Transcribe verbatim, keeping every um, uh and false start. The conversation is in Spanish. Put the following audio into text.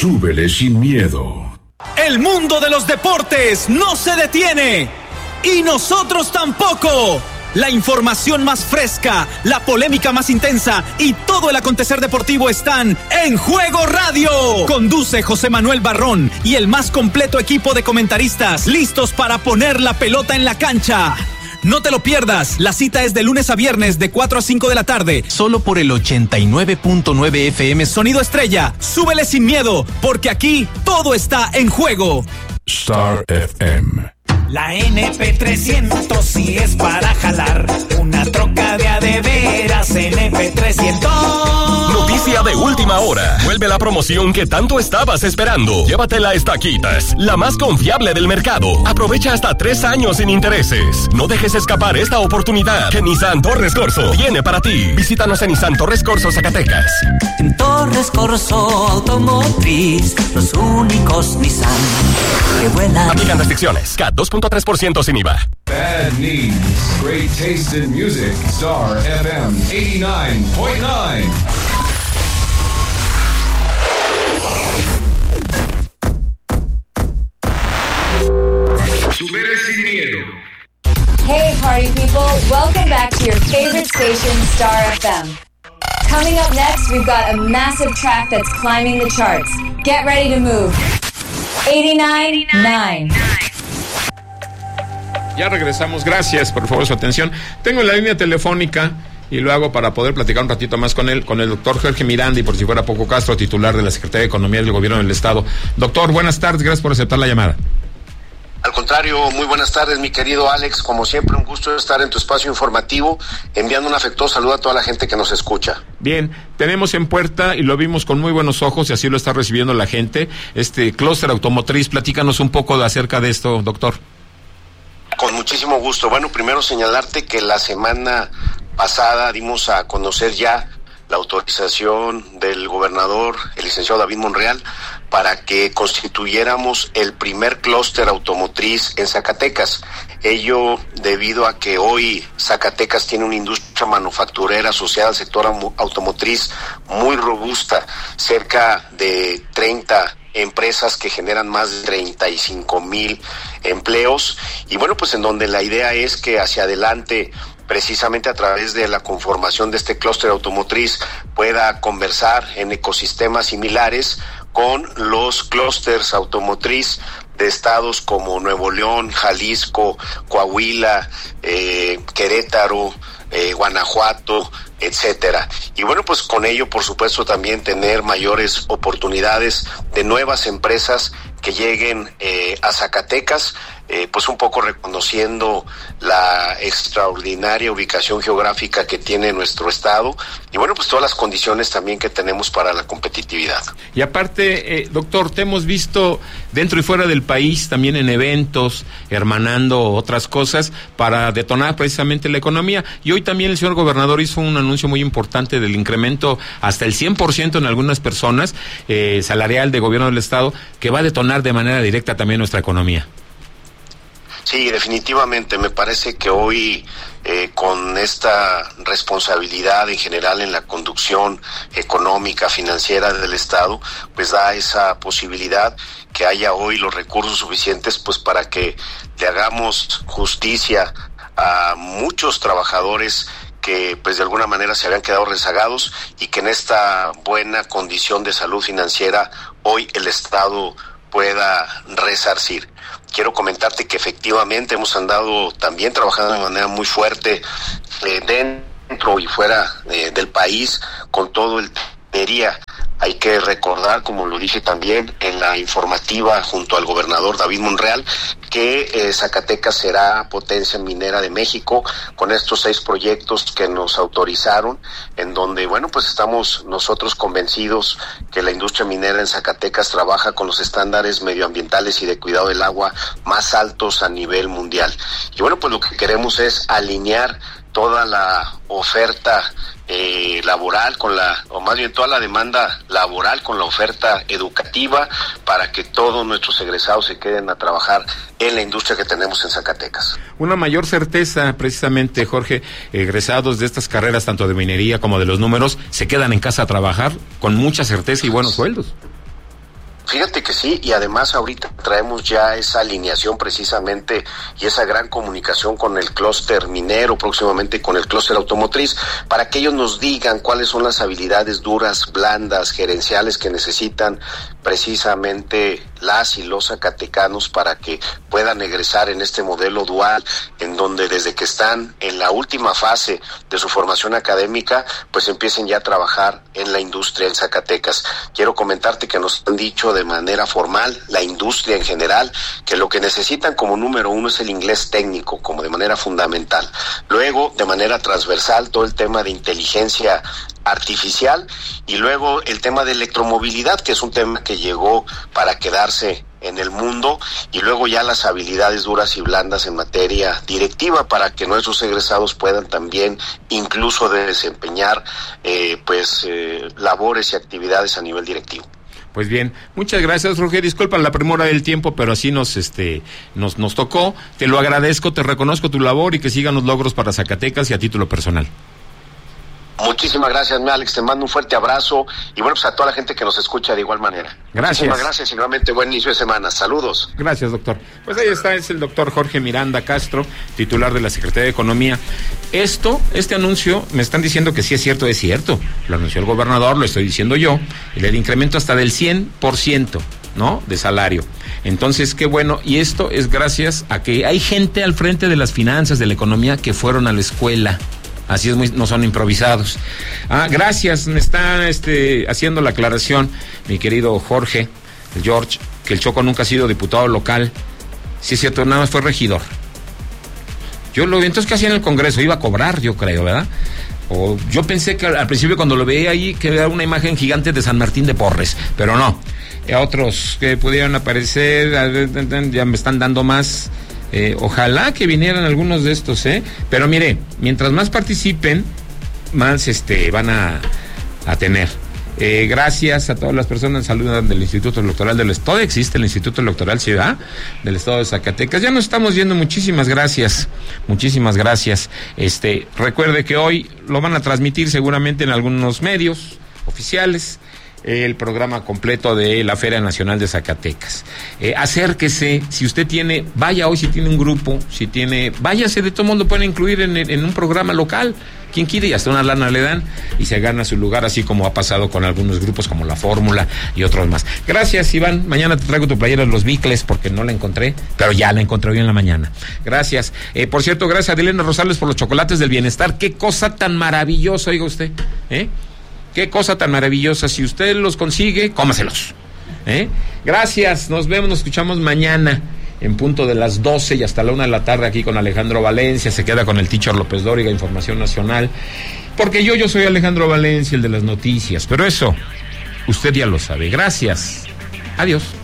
Súbele sin miedo. El mundo de los deportes no se detiene. Y nosotros tampoco. La información más fresca, la polémica más intensa y todo el acontecer deportivo están en Juego Radio. Conduce José Manuel Barrón y el más completo equipo de comentaristas listos para poner la pelota en la cancha. No te lo pierdas, la cita es de lunes a viernes de cuatro a cinco de la tarde, solo por el ochenta y nueve punto nueve F M Sonido Estrella. Súbele sin miedo, porque aquí todo está en juego. Star F M. La N P trescientos sí es para jalar, una troca de a de veras N P trescientos. Noticia de última hora. Vuelve la promoción que tanto estabas esperando. Llévate la Estaquitas, la más confiable del mercado. Aprovecha hasta tres años sin intereses. No dejes escapar esta oportunidad que Nissan Torres Corso tiene para ti. Visítanos en Nissan Torres Corso, Zacatecas. En Torres Corso Automotriz, los únicos Nissan que vuelan. Aplican restricciones. C A T dos punto tres por ciento sin I V A. Bad news. Great taste in music. Star F M eighty-nine point nine. Súbele sin miedo. Hey party people, welcome back to your favorite station, Star F M. Coming up next, we've got a massive track that's climbing the charts. Get ready to move. eighty-nine point nine. Ya regresamos, gracias por favor su atención. Tengo la línea telefónica y lo hago para poder platicar un ratito más con él, con el doctor Jorge Miranda, y por si fuera poco Castro, titular de la Secretaría de Economía del Gobierno del Estado. Doctor, buenas tardes, gracias por aceptar la llamada. Al contrario, muy buenas tardes, mi querido Alex. Como siempre, un gusto estar en tu espacio informativo, enviando un afectuoso saludo a toda la gente que nos escucha. Bien, tenemos en puerta, y lo vimos con muy buenos ojos, y así lo está recibiendo la gente, este clúster automotriz. Platícanos un poco de acerca de esto, doctor. Con muchísimo gusto. Bueno, primero señalarte que la semana pasada dimos a conocer ya la autorización del gobernador, el licenciado David Monreal, para que constituyéramos el primer clúster automotriz en Zacatecas. Ello debido a que hoy Zacatecas tiene una industria manufacturera asociada al sector automotriz muy robusta, cerca de treinta empresas que generan más de treinta y cinco mil empleos, y bueno, pues en donde la idea es que hacia adelante, precisamente a través de la conformación de este clúster automotriz, pueda conversar en ecosistemas similares con los clústeres automotriz de estados como Nuevo León, Jalisco, Coahuila, eh, Querétaro, eh, Guanajuato, etcétera. Y bueno, pues con ello, por supuesto, también tener mayores oportunidades de nuevas empresas que lleguen eh, a Zacatecas, eh, pues un poco reconociendo la extraordinaria ubicación geográfica que tiene nuestro estado, y bueno, pues todas las condiciones también que tenemos para la competitividad. Y aparte, eh, doctor, te hemos visto dentro y fuera del país, también en eventos, hermanando otras cosas para detonar precisamente la economía, y hoy también el señor gobernador hizo un anuncio muy importante del incremento hasta el cien por ciento en algunas personas, eh, salarial de gobierno del estado, que va a detonar de manera directa también nuestra economía. Sí, definitivamente, me parece que hoy eh, con esta responsabilidad en general en la conducción económica, financiera del Estado, pues da esa posibilidad que haya hoy los recursos suficientes pues para que le hagamos justicia a muchos trabajadores que pues de alguna manera se habían quedado rezagados, y que en esta buena condición de salud financiera hoy el Estado pueda resarcir. Quiero comentarte que efectivamente hemos andado también trabajando de manera muy fuerte eh, dentro y fuera eh, del país con todo el minería. Hay que recordar, como lo dije también en la informativa junto al gobernador David Monreal, que eh, Zacatecas será potencia minera de México con estos seis proyectos que nos autorizaron, en donde, bueno, pues estamos nosotros convencidos que la industria minera en Zacatecas trabaja con los estándares medioambientales y de cuidado del agua más altos a nivel mundial. Y bueno, pues lo que queremos es alinear toda la oferta eh, laboral con la, o más bien toda la demanda laboral con la oferta educativa, para que todos nuestros egresados se queden a trabajar en la industria que tenemos en Zacatecas. Una mayor certeza, precisamente, Jorge, egresados de estas carreras, tanto de minería como de los números, se quedan en casa a trabajar con mucha certeza y buenos sueldos. Fíjate que sí, y además ahorita traemos ya esa alineación precisamente y esa gran comunicación con el clúster minero, próximamente con el clúster automotriz, para que ellos nos digan cuáles son las habilidades duras, blandas, gerenciales que necesitan precisamente las y los zacatecanos para que puedan egresar en este modelo dual, en donde desde que están en la última fase de su formación académica, pues empiecen ya a trabajar en la industria en Zacatecas. Quiero comentarte que nos han dicho de manera formal, la industria en general, que lo que necesitan como número uno es el inglés técnico, como de manera fundamental. Luego, de manera transversal, todo el tema de inteligencia artificial, y luego el tema de electromovilidad, que es un tema que llegó para quedarse en el mundo, y luego ya las habilidades duras y blandas en materia directiva para que nuestros egresados puedan también incluso desempeñar eh, pues eh, labores y actividades a nivel directivo. Pues bien, muchas gracias, Roger. Disculpa la premura del tiempo, pero así nos este nos nos tocó. Te lo agradezco, te reconozco tu labor y que sigan los logros para Zacatecas y a título personal. Muchísimas gracias, mi Alex, te mando un fuerte abrazo y bueno, pues a toda la gente que nos escucha de igual manera. Gracias. Muchísimas gracias y nuevamente buen inicio de semana. Saludos. Gracias, doctor. Pues ahí está, es el doctor Jorge Miranda Castro, titular de la Secretaría de Economía. Esto, este anuncio, me están diciendo que sí es cierto, es cierto. Lo anunció el gobernador, lo estoy diciendo yo, y el incremento hasta del cien por ciento, ¿no?, de salario. Entonces, qué bueno, y esto es gracias a que hay gente al frente de las finanzas, de la economía, que fueron a la escuela. Así es, muy, no son improvisados. Ah, gracias, me está este, haciendo la aclaración mi querido Jorge, el George, que el Choco nunca ha sido diputado local. Sí es cierto, nada más fue regidor. Yo lo vi, entonces, ¿qué hacía en el Congreso? Iba a cobrar, yo creo, ¿verdad? O yo pensé que al principio cuando lo veía ahí que era una imagen gigante de San Martín de Porres, pero no. A otros que pudieran aparecer, ya me están dando más. Eh, ojalá que vinieran algunos de estos, ¿eh? Pero mire, mientras más participen, más este van a, a tener. Eh, gracias a todas las personas, saludan del Instituto Electoral del Estado. Existe el Instituto Electoral Ciudad del Estado de Zacatecas. Ya nos estamos viendo, muchísimas gracias, muchísimas gracias. Este, recuerde que hoy lo van a transmitir seguramente en algunos medios oficiales, el programa completo de la Feria Nacional de Zacatecas. Eh, acérquese, si usted tiene, vaya hoy, si tiene un grupo, si tiene, váyase, de todo mundo pueden incluir en, en un programa local, quien quiere, y hasta una lana le dan, y se gana su lugar, así como ha pasado con algunos grupos como La Fórmula y otros más. Gracias, Iván, mañana te traigo tu playera de los Bicles, porque no la encontré, pero ya la encontré hoy en la mañana. Gracias. Eh, por cierto, gracias a Adelena Rosales por los chocolates del bienestar. Qué cosa tan maravillosa, oiga usted, ¿eh? Qué cosa tan maravillosa. Si usted los consigue, cómaselos, ¿eh? Gracias, nos vemos, nos escuchamos mañana en punto de las doce y hasta la una de la tarde aquí con Alejandro Valencia. Se queda con el teacher López Dóriga, Información Nacional, porque yo, yo soy Alejandro Valencia, el de las noticias, pero eso usted ya lo sabe. Gracias, adiós.